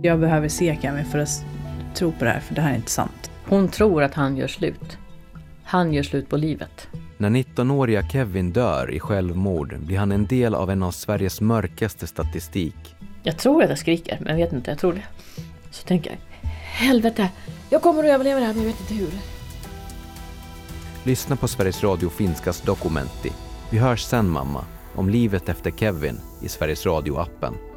Jag behöver se Kevin för att tro på det här, för det här är inte sant. Hon tror att han gör slut. Han gör slut på livet. När 19-åriga Kevin dör i självmord blir han en del av en av Sveriges mörkaste statistik. Jag tror att jag skriker, men jag vet inte, jag tror det. Så tänker jag, helvete, jag kommer att överleva det här, men jag vet inte hur. Lyssna på Sveriges Radio Finskas Dokumenti. Vi hörs sen, mamma, om livet efter Kevin i Sveriges Radio-appen.